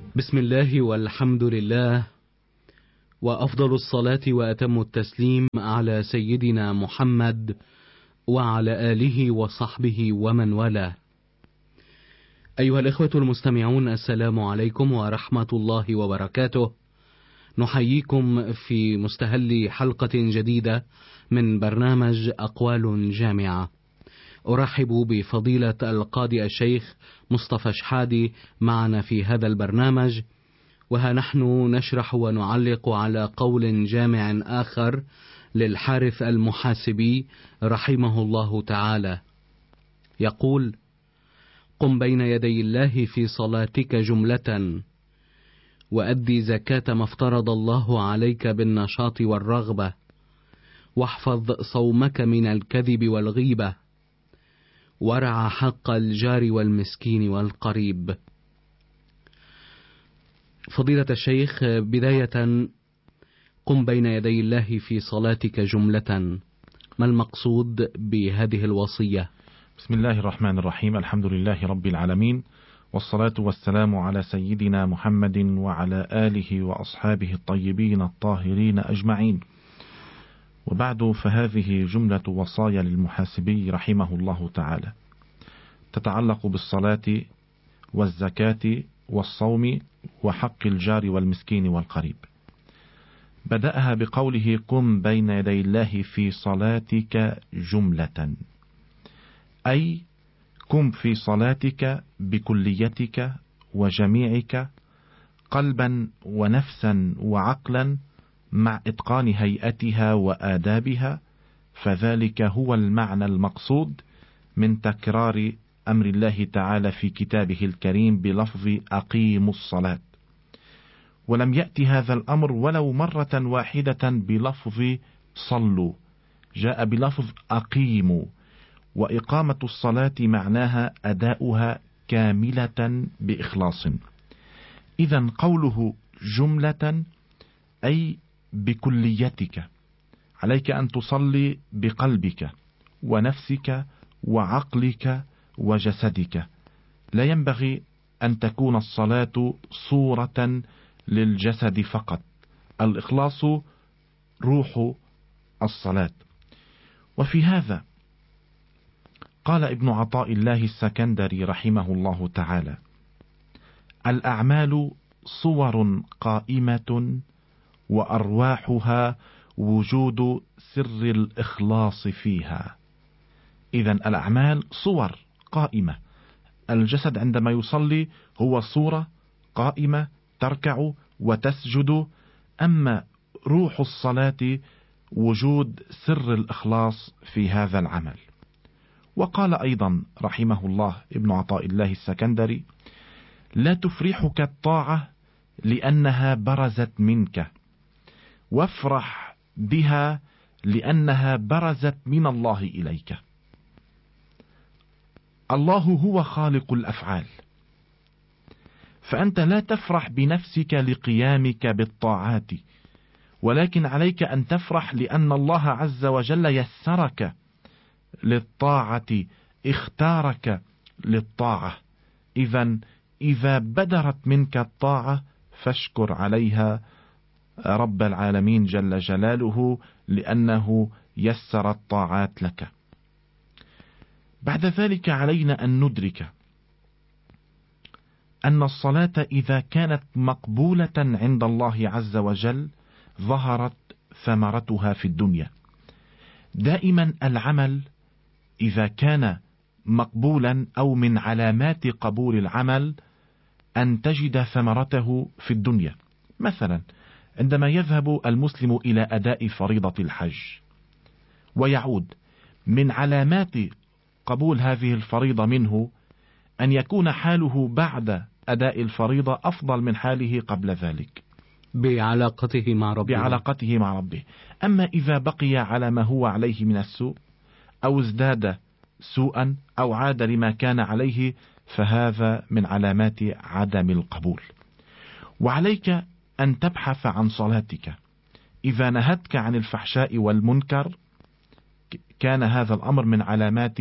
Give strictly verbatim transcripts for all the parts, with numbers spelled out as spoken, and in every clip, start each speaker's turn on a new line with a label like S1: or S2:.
S1: بسم الله والحمد لله، وأفضل الصلاة وأتم التسليم على سيدنا محمد وعلى آله وصحبه ومن والاه. أيها الإخوة المستمعون، السلام عليكم ورحمة الله وبركاته. نحييكم في مستهل حلقة جديدة من برنامج أقوال جامعة. أرحب بفضيلة القاضي الشيخ مصطفى شحادي معنا في هذا البرنامج، وها نحن نشرح ونعلق على قول جامع آخر للحارث المحاسبي رحمه الله تعالى، يقول: قم بين يدي الله في صلاتك جملة، وأدي زكاة ما افترض الله عليك بالنشاط والرغبة، واحفظ صومك من الكذب والغيبة، وارع حق الجار والمسكين والقريب. فضيلة الشيخ، بداية، قم بين يدي الله في صلاتك جملة، ما المقصود بهذه الوصية؟
S2: بسم الله الرحمن الرحيم، الحمد لله رب العالمين، والصلاة والسلام على سيدنا محمد وعلى آله وأصحابه الطيبين الطاهرين أجمعين. وبعد، فهذه جملة وصايا للمحاسبي رحمه الله تعالى، تتعلق بالصلاة والزكاة والصوم وحق الجار والمسكين والقريب. بدأها بقوله: قم بين يدي الله في صلاتك جملة، أي قم في صلاتك بكليتك وجميعك، قلبا ونفسا وعقلا، مع إتقان هيئتها وآدابها، فذلك هو المعنى المقصود من تكرار أمر الله تعالى في كتابه الكريم بلفظ أقيموا الصلاة. ولم يأتي هذا الأمر ولو مرة واحدة بلفظ صلوا، جاء بلفظ أقيموا، وإقامة الصلاة معناها أداؤها كاملة بإخلاص. إذن قوله جملة أي بكليتك، عليك أن تصلي بقلبك ونفسك وعقلك وجسدك. لا ينبغي أن تكون الصلاة صورة للجسد فقط، الإخلاص روح الصلاة. وفي هذا قال ابن عطاء الله السكندري رحمه الله تعالى: الأعمال صور قائمة، وأرواحها وجود سر الإخلاص فيها. إذن الأعمال صور قائمة، الجسد عندما يصلي هو صورة قائمة تركع وتسجد، أما روح الصلاة وجود سر الإخلاص في هذا العمل. وقال أيضا رحمه الله ابن عطاء الله السكندري: لا تفرحك الطاعة لأنها برزت منك، وافرح بها لأنها برزت من الله إليك. الله هو خالق الأفعال، فأنت لا تفرح بنفسك لقيامك بالطاعات، ولكن عليك أن تفرح لأن الله عز وجل يسرك للطاعة، اختارك للطاعة. إذن إذا بدرت منك الطاعة فاشكر عليها رب العالمين جل جلاله، لأنه يسر الطاعات لك. بعد ذلك علينا أن ندرك أن الصلاة إذا كانت مقبولة عند الله عز وجل ظهرت ثمرتها في الدنيا. دائما العمل إذا كان مقبولا أو من علامات قبول العمل أن تجد ثمرته في الدنيا. مثلا عندما يذهب المسلم إلى أداء فريضة الحج ويعود، من علامات قبول هذه الفريضة منه أن يكون حاله بعد أداء الفريضة أفضل من حاله قبل ذلك
S1: بعلاقته مع ربه
S2: بعلاقته مع ربه. أما إذا بقي على ما هو عليه من السوء، أو ازداد سوءا، أو عاد لما كان عليه، فهذا من علامات عدم القبول. وعليك أن تبحث عن صلاتك. إذا نهتك عن الفحشاء والمنكر كان هذا الأمر من علامات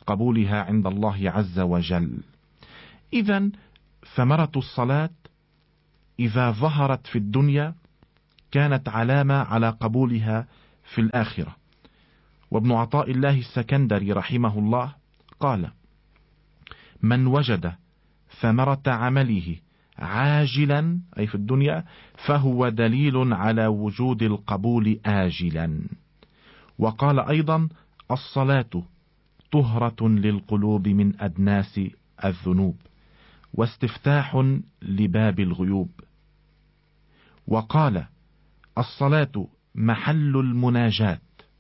S2: قبولها عند الله عز وجل. إذن ثمرة الصلاة إذا ظهرت في الدنيا كانت علامة على قبولها في الآخرة. وابن عطاء الله السكندري رحمه الله قال: من وجد ثمرة عمله عاجلا أي في الدنيا فهو دليل على وجود القبول آجلا. وقال أيضا: الصلاة طهرة للقلوب من أدناس الذنوب واستفتاح لباب الغيوب. وقال: الصلاة محل المناجاة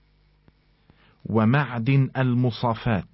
S2: ومعدن المصافات،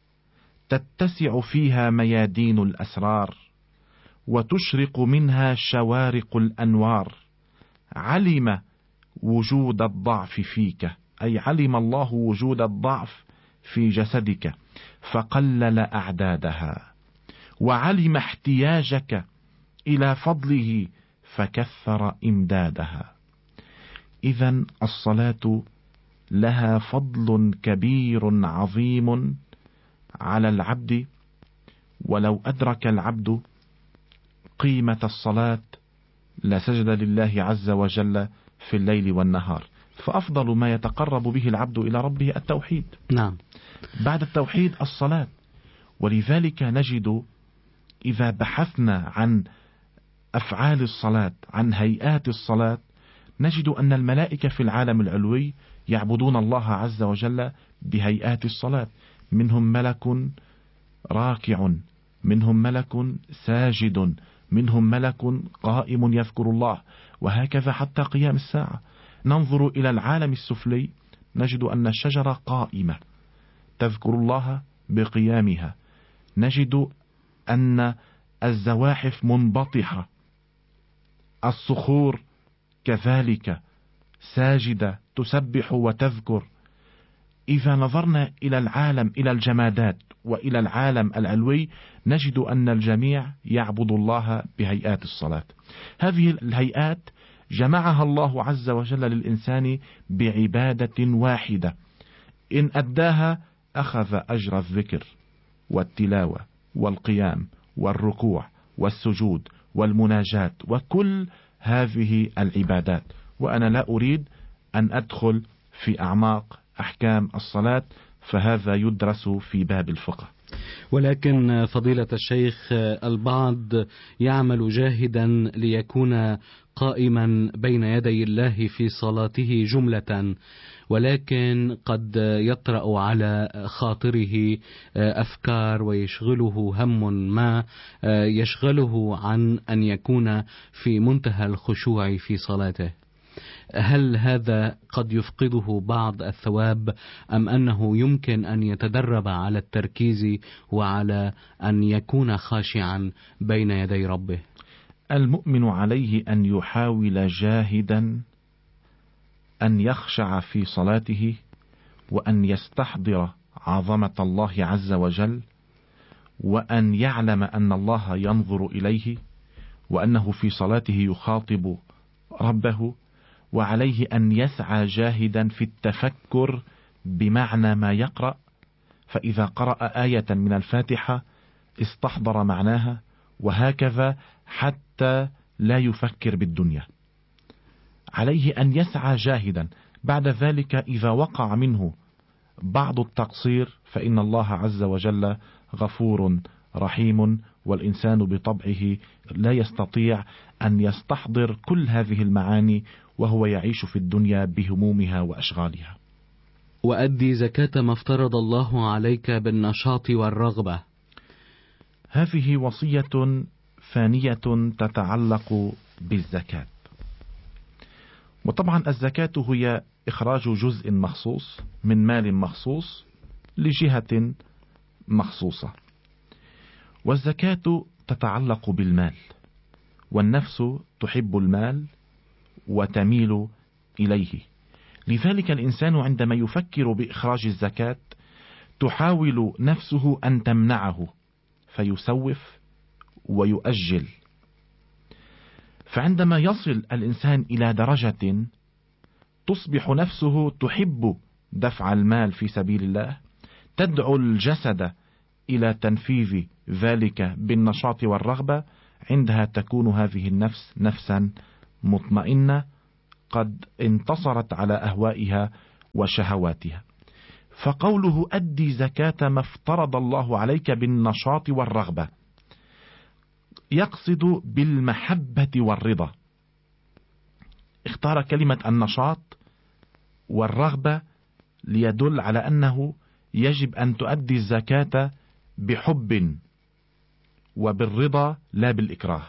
S2: تتسع فيها ميادين الأسرار وتشرق منها شوارق الأنوار. علم وجود الضعف فيك، أي علم الله وجود الضعف في جسدك فقلل أعدادها، وعلم احتياجك إلى فضله فكثر إمدادها. إذن الصلاة لها فضل كبير عظيم على العبد، ولو أدرك العبد قيمة الصلاة لسجد لله عز وجل في الليل والنهار. فأفضل ما يتقرب به العبد إلى ربه التوحيد.
S1: نعم.
S2: بعد التوحيد الصلاة. ولذلك نجد إذا بحثنا عن أفعال الصلاة، عن هيئات الصلاة، نجد أن الملائكة في العالم العلوي يعبدون الله عز وجل بهيئات الصلاة. منهم ملك راكع، منهم ملك ساجد، منهم ملك قائم يذكر الله، وهكذا حتى قيام الساعة. ننظر إلى العالم السفلي نجد أن الشجرة قائمة تذكر الله بقيامها، نجد أن الزواحف منبطحة، الصخور كذلك ساجدة تسبح وتذكر. إذا نظرنا إلى العالم، إلى الجمادات وإلى العالم العلوي، نجد أن الجميع يعبد الله بهيئات الصلاة. هذه الهيئات جمعها الله عز وجل للإنسان بعبادة واحدة، إن أداها أخذ أجر الذكر والتلاوة والقيام والركوع والسجود والمناجاة وكل هذه العبادات. وأنا لا أريد أن أدخل في أعماق أحكام الصلاة، فهذا يدرس في باب الفقه.
S1: ولكن فضيلة الشيخ، البعض يعمل جاهدا ليكون قائما بين يدي الله في صلاته جملة، ولكن قد يطرأ على خاطره أفكار ويشغله هم ما يشغله عن أن يكون في منتهى الخشوع في صلاته. هل هذا قد يفقده بعض الثواب، أم أنه يمكن أن يتدرب على التركيز وعلى أن يكون خاشعا بين يدي ربه؟
S2: المؤمن عليه أن يحاول جاهدا أن يخشع في صلاته، وأن يستحضر عظمة الله عز وجل، وأن يعلم أن الله ينظر إليه، وأنه في صلاته يخاطب ربه. وعليه أن يسعى جاهدا في التفكر بمعنى ما يقرأ، فإذا قرأ آية من الفاتحة استحضر معناها، وهكذا حتى لا يفكر بالدنيا. عليه أن يسعى جاهدا. بعد ذلك إذا وقع منه بعض التقصير فإن الله عز وجل غفور رحيم، والإنسان بطبعه لا يستطيع أن يستحضر كل هذه المعاني وهو يعيش في الدنيا بهمومها وأشغالها.
S1: وأدي زكاة ما افترض الله عليك بالنشاط والرغبة.
S2: هذه وصية ثانية تتعلق بالزكاة. وطبعا الزكاة هي إخراج جزء مخصوص من مال مخصوص لجهة مخصوصة. والزكاة تتعلق بالمال، والنفس تحب المال وتميل إليه. لذلك الإنسان عندما يفكر بإخراج الزكاة تحاول نفسه أن تمنعه، فيسوف ويؤجل. فعندما يصل الإنسان إلى درجة تصبح نفسه تحب دفع المال في سبيل الله، تدعو الجسد إلى تنفيذ ذلك بالنشاط والرغبة، عندها تكون هذه النفس نفسا مطمئنة قد انتصرت على أهوائها وشهواتها. فقوله أدي زكاة ما افترض الله عليك بالنشاط والرغبة يقصد بالمحبة والرضا. اختار كلمة النشاط والرغبة ليدل على أنه يجب أن تؤدي الزكاة بحب وبالرضا لا بالإكراه،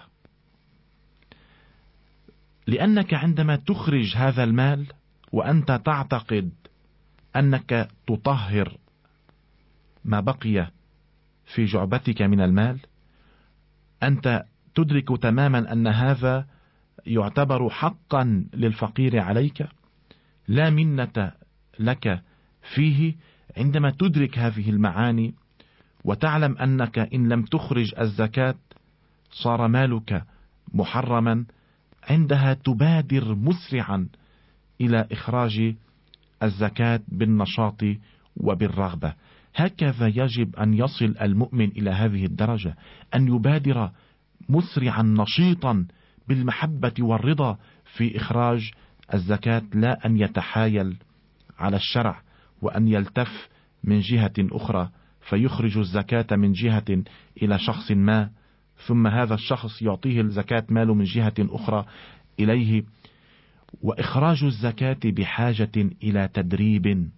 S2: لأنك عندما تخرج هذا المال وأنت تعتقد أنك تطهر ما بقي في جعبتك من المال، أنت تدرك تماما أن هذا يعتبر حقا للفقير عليك، لا منة لك فيه. عندما تدرك هذه المعاني وتعلم أنك إن لم تخرج الزكاة صار مالك محرما، عندها تبادر مسرعا إلى إخراج الزكاة بالنشاط وبالرغبة. هكذا يجب أن يصل المؤمن إلى هذه الدرجة، أن يبادر مسرعا نشيطا بالمحبة والرضا في إخراج الزكاة، لا أن يتحايل على الشرع وأن يلتف من جهة أخرى فيخرج الزكاة من جهة إلى شخص ما، ثم هذا الشخص يعطيه الزكاة ماله من جهة أخرى إليه. وإخراج الزكاة بحاجة إلى تدريب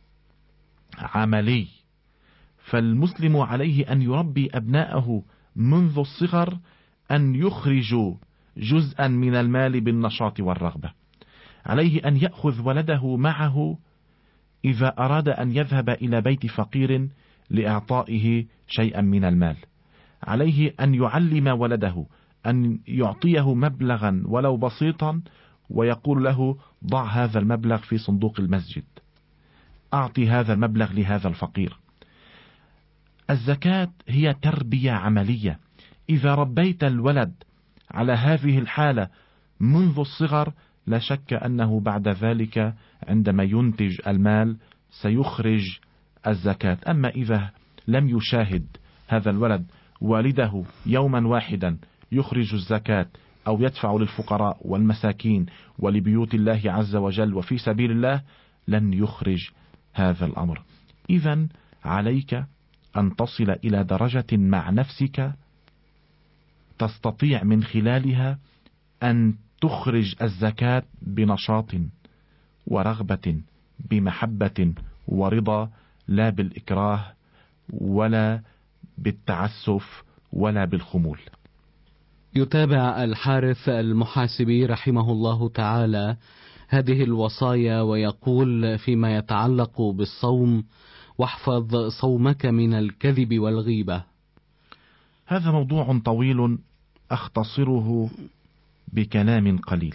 S2: عملي، فالمسلم عليه أن يربي أبناءه منذ الصغر أن يخرجوا جزءا من المال بالنشاط والرغبة. عليه أن يأخذ ولده معه إذا أراد أن يذهب إلى بيت فقير لإعطائه شيئا من المال. عليه أن يعلم ولده أن يعطيه مبلغا ولو بسيطا ويقول له ضع هذا المبلغ في صندوق المسجد، أعطي هذا المبلغ لهذا الفقير. الزكاة هي تربية عملية. إذا ربيت الولد على هذه الحالة منذ الصغر لا شك أنه بعد ذلك عندما ينتج المال سيخرج الزكاة. أما إذا لم يشاهد هذا الولد والده يوما واحدا يخرج الزكاة أو يدفع للفقراء والمساكين ولبيوت الله عز وجل وفي سبيل الله، لن يخرج هذا الأمر. إذن عليك أن تصل إلى درجة مع نفسك تستطيع من خلالها أن تخرج الزكاة بنشاط ورغبة بمحبة ورضا، لا بالإكراه ولا بالتعسف ولا بالخمول.
S1: يتابع الحارث المحاسبي رحمه الله تعالى هذه الوصايا ويقول فيما يتعلق بالصوم: واحفظ صومك من الكذب والغيبة.
S2: هذا موضوع طويل أختصره بكلام قليل.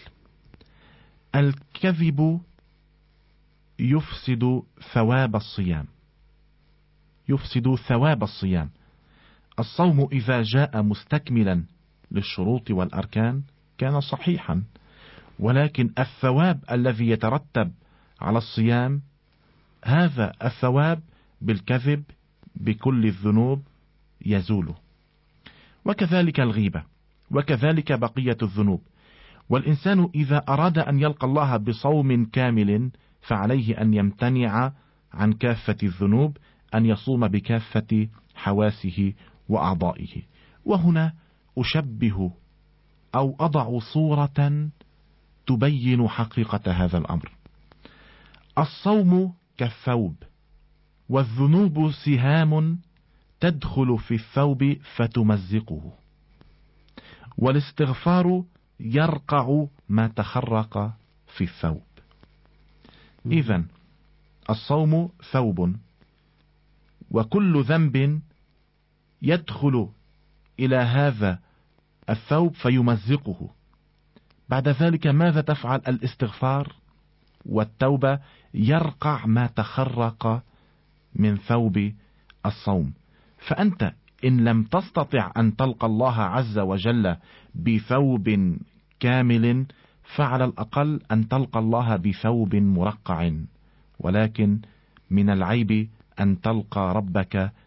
S2: الكذب يفسد ثواب الصيام، يفسد ثواب الصيام. الصوم إذا جاء مستكملا للشروط والأركان كان صحيحا، ولكن الثواب الذي يترتب على الصيام هذا الثواب بالكذب بكل الذنوب يزول، وكذلك الغيبة، وكذلك بقية الذنوب. والإنسان إذا أراد أن يلقى الله بصوم كامل فعليه أن يمتنع عن كافة الذنوب، أن يصوم بكافة حواسه وأعضائه. وهنا أشبه أو أضع صورة تبين حقيقة هذا الأمر. الصوم كالثوب، والذنوب سهام تدخل في الثوب فتمزقه، والاستغفار يرقع ما تخرق في الثوب. إذن الصوم ثوب، وكل ذنب يدخل إلى هذا الثوب فيمزقه. بعد ذلك ماذا تفعل؟ الاستغفار والتوبة يرقع ما تخرق من ثوب الصوم. فأنت إن لم تستطع أن تلقى الله عز وجل بثوب كامل فعلى الأقل أن تلقى الله بثوب مرقع، ولكن من العيب أن تلقى ربك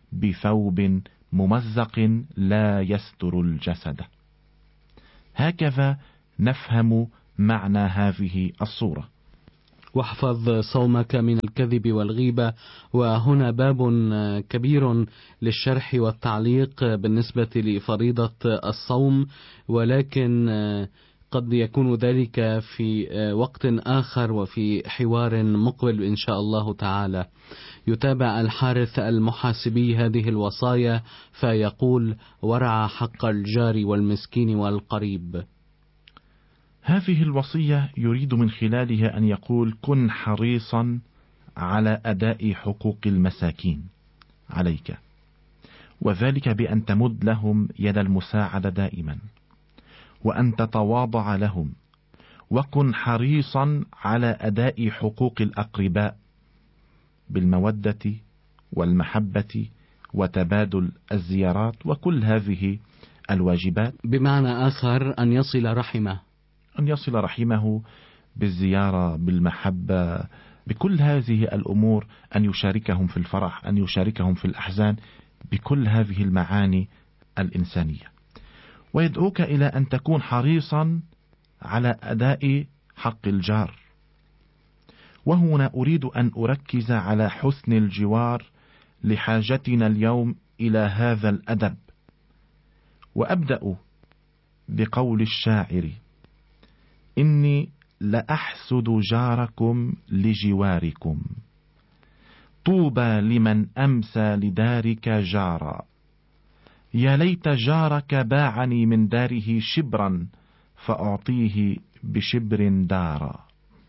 S2: بثوب ممزق لا يستر الجسد. هكذا نفهم معنى هذه الصورة.
S1: واحفظ صومك من الكذب والغيبة. وهنا باب كبير للشرح والتعليق بالنسبة لفريضة الصوم، ولكن قد يكون ذلك في وقت آخر وفي حوار مقبل إن شاء الله تعالى. يتابع الحارث المحاسبي هذه الوصايا فيقول: ورع حق الجار والمسكين والقريب.
S2: هذه الوصية يريد من خلالها أن يقول: كن حريصا على أداء حقوق المساكين عليك، وذلك بأن تمد لهم يد المساعدة دائما، وأن تتواضع لهم، وكن حريصا على أداء حقوق الأقرباء بالمودة والمحبة وتبادل الزيارات وكل هذه الواجبات.
S1: بمعنى آخر أن يصل رحمه،
S2: أن يصل رحمه بالزيارة، بالمحبة، بكل هذه الأمور، أن يشاركهم في الفرح، أن يشاركهم في الأحزان، بكل هذه المعاني الإنسانية. ويدعوك إلى أن تكون حريصا على أداء حق الجار. وهنا أريد أن أركز على حسن الجوار لحاجتنا اليوم إلى هذا الأدب، وأبدأ بقول الشاعر: إني لأحسد جاركم لجواركم، طوبى لمن أمسى لدارك جارا، يا ليت جارك باعني من داره شبرا فأعطيه بشبر دارا.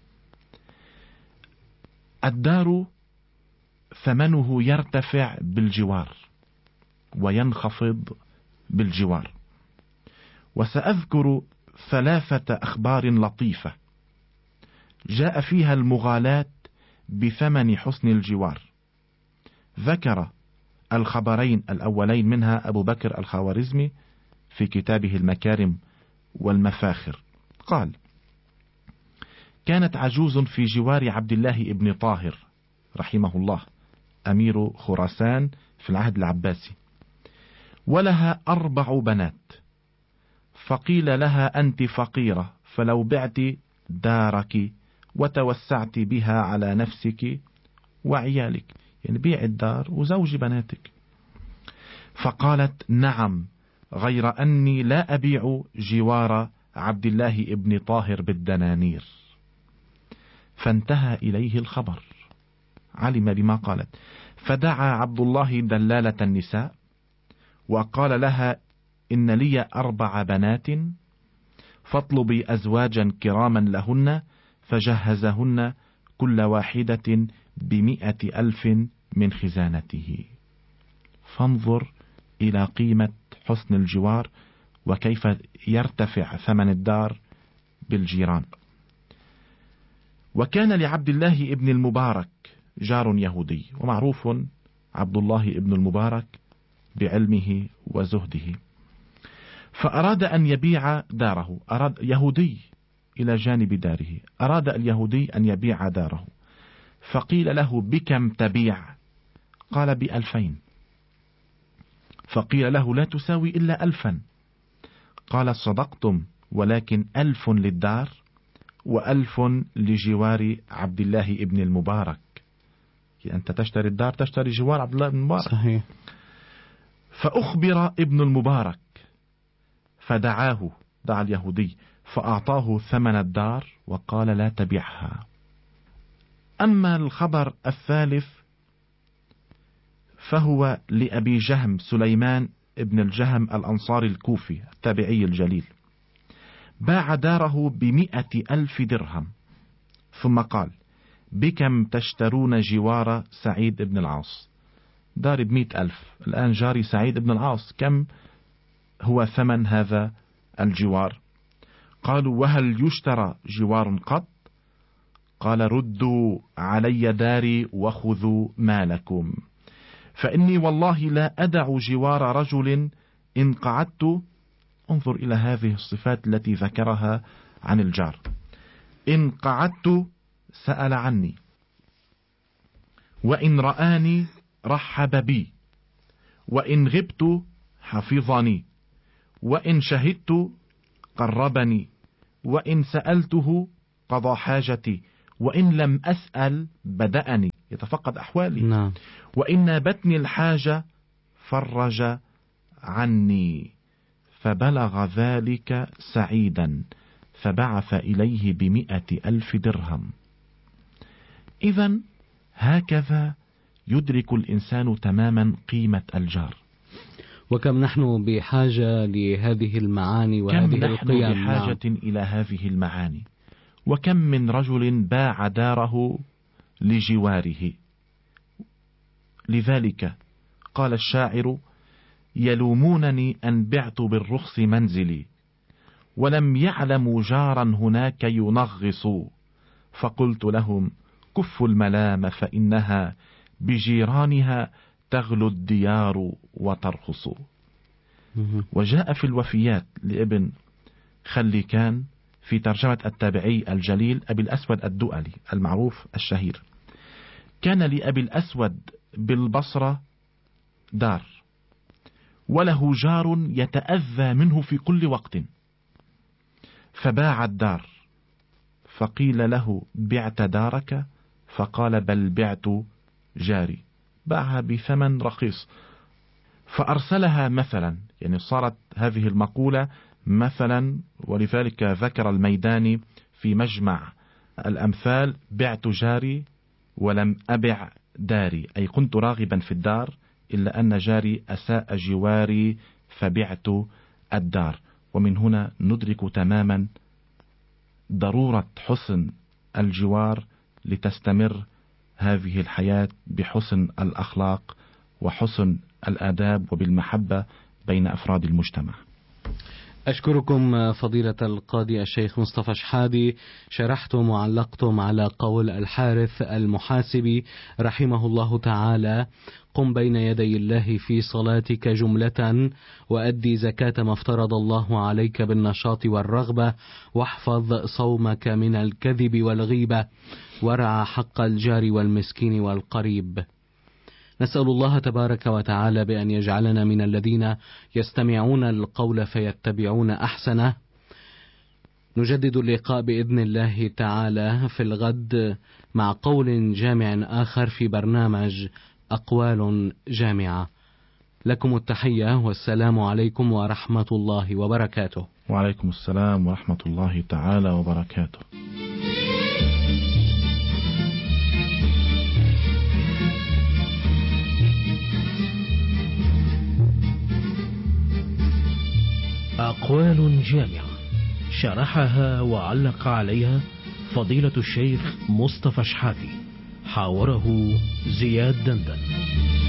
S2: الدار ثمنه يرتفع بالجوار وينخفض بالجوار. وسأذكر ثلاثة أخبار لطيفة جاء فيها المغالاة بثمن حسن الجوار. ذكر الخبرين الأولين منها أبو بكر الخوارزمي في كتابه المكارم والمفاخر. قال: كانت عجوز في جوار عبد الله ابن طاهر رحمه الله أمير خراسان في العهد العباسي، ولها أربع بنات، فقيل لها: أنت فقيرة، فلو بعت دارك وتوسعت بها على نفسك وعيالك، يعني بيع الدار وزوج بناتك. فقالت: نعم، غير أني لا أبيع جوار عبد الله ابن طاهر بالدنانير. فانتهى إليه الخبر، علم بما قالت، فدعا عبد الله دلالة النساء وقال لها: إن لي أربع بنات، فاطلبي أزواجا كراما لهن، فجهزهن كل واحدة بمئة ألف من خزانته. فانظر إلى قيمة حسن الجوار وكيف يرتفع ثمن الدار بالجيران. وكان لعبد الله ابن المبارك جار يهودي، ومعروف عبد الله ابن المبارك بعلمه وزهده، فأراد أن يبيع داره. أراد يهودي إلى جانب داره، أراد اليهودي أن يبيع داره، فقيل له: بكم تبيع؟ قال: بألفين. فقيل له: لا تساوي إلا ألفا. قال: صدقتم، ولكن ألف للدار وألف لجوار عبد الله ابن المبارك. أنت تشتري الدار تشتري جوار عبد الله بن المبارك.
S1: صحيح.
S2: فأخبر ابن المبارك فدعاه، دعا اليهودي فأعطاه ثمن الدار وقال: لا تبيعها. أما الخبر الثالث فهو لأبي جهم سليمان ابن الجهم الأنصاري الكوفي التابعي الجليل، باع داره بمئة ألف درهم، ثم قال: بكم تشترون جوار سعيد بن العاص؟ دار بمئة ألف، الآن جاري سعيد بن العاص، كم هو ثمن هذا الجوار؟ قالوا: وهل يشترى جوار قط؟ قال: ردوا علي داري وخذوا مالكم، فإني والله لا أدع جوار رجل إن قعدت. انظر إلى هذه الصفات التي ذكرها عن الجار: إن قعدت سأل عني، وإن رآني رحب بي، وإن غبت حفظني، وإن شهدت قربني، وإن سألته قضى حاجتي، وإن لم أسأل بدأني يتفقد أحوالي،
S1: نعم.
S2: وإن نابتني الحاجة فرج عني. فبلغ ذلك سعيدا فبعث إليه بمئة ألف درهم. إذن هكذا يدرك الإنسان تماما قيمة الجار.
S1: وكم نحن بحاجة لهذه المعاني وهذه
S2: كم
S1: القيم.
S2: نحن بحاجة نعم. إلى هذه المعاني. وكم من رجل باع داره لجواره. لذلك قال الشاعر: يلومونني أن بعت بالرخص منزلي، ولم يعلموا جارا هناك ينغص، فقلت لهم: كفوا الملام فإنها بجيرانها تغلو الديار وترخص. وجاء في الوفيات لابن خليكان في ترجمة التابعي الجليل أبي الأسود الدؤلي المعروف الشهير: كان لأبي الأسود بالبصرة دار، وله جار يتأذى منه في كل وقت، فباع الدار، فقيل له: بعت دارك؟ فقال: بل بعت جاري. باعها بثمن رخيص، فأرسلها مثلا، يعني صارت هذه المقولة مثلا. ولذلك ذكر الميداني في مجمع الأمثال: بعت جاري ولم أبع داري، أي كنت راغبا في الدار إلا أن جاري أساء جواري فبعت الدار. ومن هنا ندرك تماما ضرورة حسن الجوار لتستمر هذه الحياة بحسن الأخلاق وحسن الآداب وبالمحبة بين أفراد المجتمع.
S1: أشكركم فضيلة القاضي الشيخ مصطفى شحادي، شرحتم وعلقتم على قول الحارث المحاسبي رحمه الله تعالى: قم بين يدي الله في صلاتك جملة، وأدي زكاة ما افترض الله عليك بالنشاط والرغبة، واحفظ صومك من الكذب والغيبة، ورع حق الجار والمسكين والقريب. نسأل الله تبارك وتعالى بأن يجعلنا من الذين يستمعون القول فيتبعون أحسنه. نجدد اللقاء بإذن الله تعالى في الغد مع قول جامع آخر في برنامج أقوال جامعة. لكم التحية والسلام عليكم ورحمة الله وبركاته.
S2: وعليكم السلام ورحمة الله تعالى وبركاته.
S3: أقوال جامعة شرحها وعلق عليها فضيلة الشيخ مصطفى شحاتي، حاوره زياد دندن.